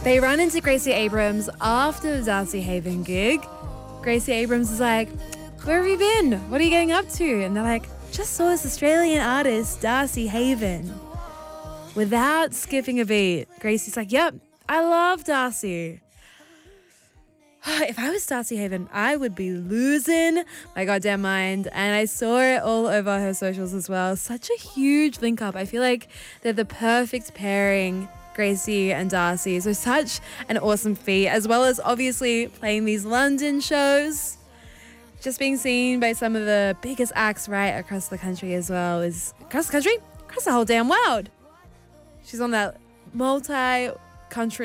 They run into Gracie Abrams after the Darcy Haven gig. Gracie Abrams is like, where have you been? What are you getting up to? And they're like, just saw this Australian artist, Darcy Haven. Without skipping a beat, Gracie's like, yep, I love Darcy. If I was Darcy Haven, I would be losing my goddamn mind. And I saw it all over her socials as well. Such a huge link up. I feel like they're the perfect pairing, Gracie and Darcy. So such an awesome feat, as well as obviously playing these London shows. Just being seen by some of the biggest acts right across the country as well. Across the country? Across the whole damn world. She's on that multi-country